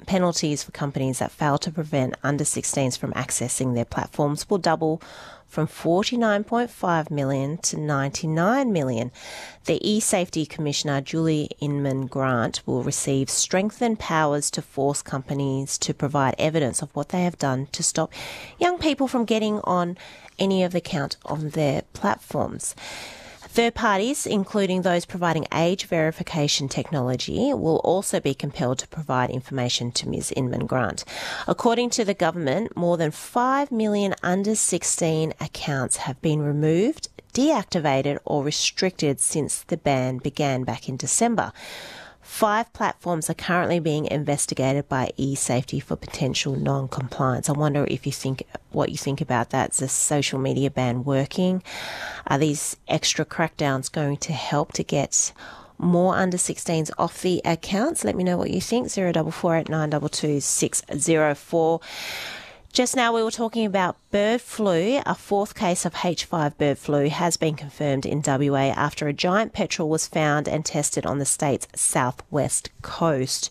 penalties for companies that fail to prevent under-16s from accessing their platforms will double from $49.5 million to $99 million. The eSafety Commissioner, Julie Inman-Grant, will receive strengthened powers to force companies to provide evidence of what they have done to stop young people from getting on any of the account on their platforms. Third parties, including those providing age verification technology, will also be compelled to provide information to Ms. Inman-Grant. According to the government, more than 5 million under-16 accounts have been removed, deactivated or restricted since the ban began back in December. 5 platforms are currently being investigated by eSafety for potential non-compliance. I wonder if you think what you think about that. Is the social media ban working? Are these extra crackdowns going to help to get more under-16s off the accounts? Let me know what you think. 0448 922 604. Just now we were talking about bird flu. A 4th case of H5 bird flu has been confirmed in WA after a giant petrel was found and tested on the state's southwest coast.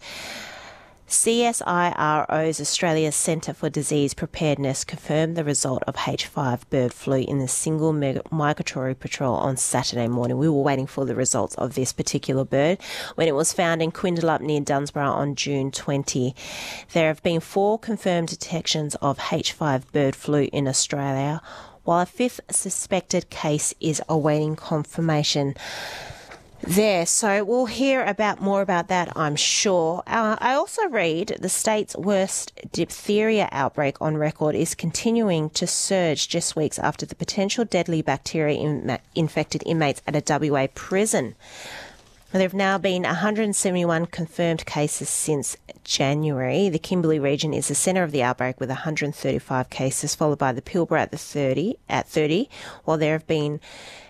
CSIRO's Australia Centre for Disease Preparedness confirmed the result of H5 bird flu in the single migratory patrol on Saturday morning. We were waiting for the results of this particular bird when it was found in Quindalup near Dunsborough on June 20. There have been 4 confirmed detections of H5 bird flu in Australia, while a 5th suspected case is awaiting confirmation there. So we'll hear more about that, I'm sure. I also read the state's worst diphtheria outbreak on record is continuing to surge just weeks after the potential deadly bacteria infected inmates at a WA prison. There have now been 171 confirmed cases since January. The Kimberley region is the centre of the outbreak with 135 cases, followed by the Pilbara at 30, while there have been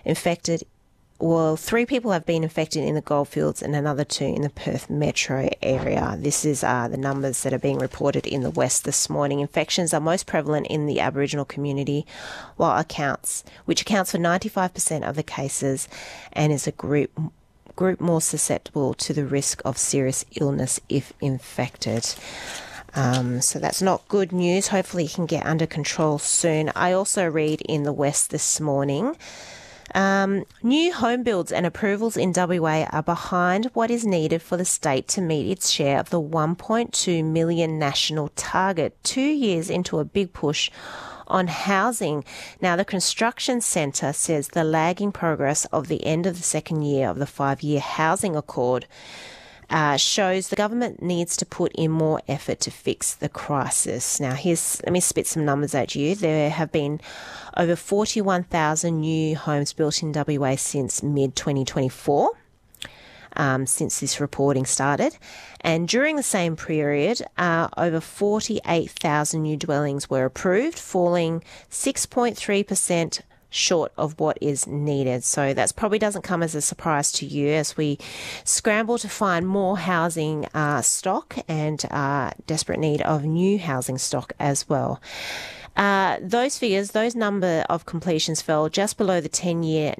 3 people have been infected in the Goldfields and another 2 in the Perth metro area. This is the numbers that are being reported in the West this morning. Infections are most prevalent in the Aboriginal community, which accounts for 95% of the cases and is a group more susceptible to the risk of serious illness if infected. So that's not good news. Hopefully it can get under control soon. I also read in the West this morning, new home builds and approvals in WA are behind what is needed for the state to meet its share of the 1.2 million national target, 2 years into a big push on housing. Now, the Construction Centre says the lagging progress of the end of the second year of the 5-year housing accord shows the government needs to put in more effort to fix the crisis. Now, let me spit some numbers at you. There have been over 41,000 new homes built in WA since mid-2024, since this reporting started. And during the same period, over 48,000 new dwellings were approved, falling 6.3% short of what is needed. So that probably doesn't come as a surprise to you as we scramble to find more housing stock and desperate need of new housing stock as well. Those number of completions fell just below the 10-year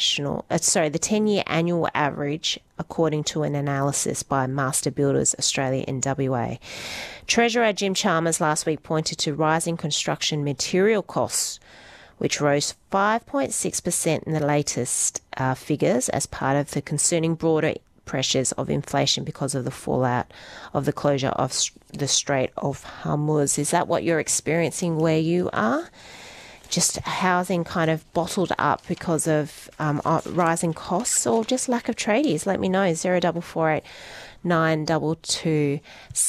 annual average, according to an analysis by Master Builders Australia in WA. Treasurer Jim Chalmers last week pointed to rising construction material costs, which rose 5.6% in the latest figures as part of the concerning broader pressures of inflation because of the fallout of the closure of the Strait of Hormuz. Is that what you're experiencing where you are? Just housing kind of bottled up because of rising costs or just lack of tradies? Let me know. 0448 922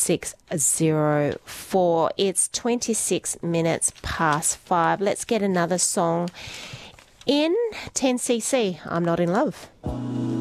604. It's 26 minutes past 5. Let's get another song in 10cc. I'm Not in Love.